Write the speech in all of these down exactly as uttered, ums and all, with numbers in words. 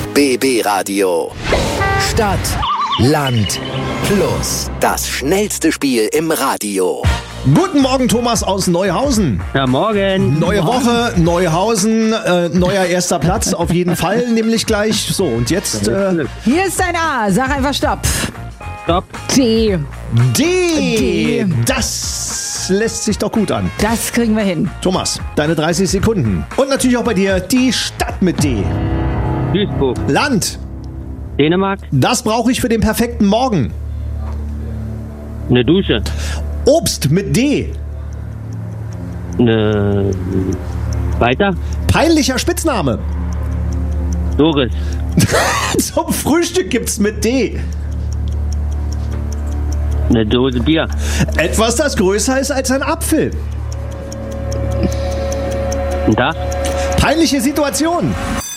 B B Radio. Stadt, Land, Plus. Das schnellste Spiel im Radio. Guten Morgen, Thomas aus Neuhausen. Ja, morgen. Neue Woche, Neuhausen, äh, neuer erster Platz, auf jeden Fall, nämlich gleich. So, und jetzt äh, Hier ist dein A. Sag einfach Stopp. Stopp. D. D. D. Das lässt sich doch gut an. Das kriegen wir hin. Thomas, deine dreißig Sekunden. Und natürlich auch bei dir die Stadt mit D. Duisburg. Land. Dänemark. Das brauche ich für den perfekten Morgen. Eine Dusche. Obst mit D. Eine... Weiter. Peinlicher Spitzname. Doris. Zum Frühstück gibt's mit D. Eine Dose Bier. Etwas, das größer ist als ein Apfel. Ein Dach. Peinliche Situation.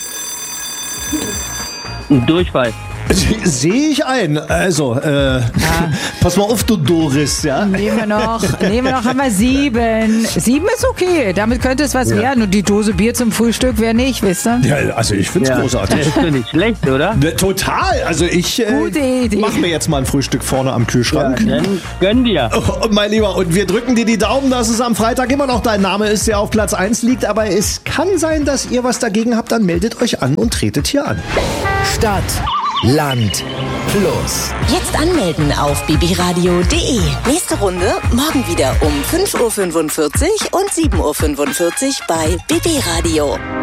Ein Durchfall. Sehe ich ein. Also, äh, pass mal auf, du Doris, ja? Nehmen wir noch, nehmen wir noch, haben wir sieben. Sieben ist okay, damit könnte es was Ja. werden. Und die Dose Bier zum Frühstück wäre nicht, wisst ihr? Ja, also ich find's Ja. großartig. Das ist doch nicht schlecht, oder? Ne, total. Also ich äh, Gute Idee. mach mir jetzt mal ein Frühstück vorne am Ja, Kühlschrank. dann gönn dir. Oh, mein Lieber, und wir drücken dir die Daumen, dass es am Freitag immer noch dein Name ist, der auf Platz eins liegt. Aber es kann sein, dass ihr was dagegen habt, dann meldet euch an und tretet hier an. Stadt, Land, Plus. Jetzt anmelden auf b b radio punkt d e. Nächste Runde morgen wieder um fünf Uhr fünfundvierzig und sieben Uhr fünfundvierzig bei B B Radio.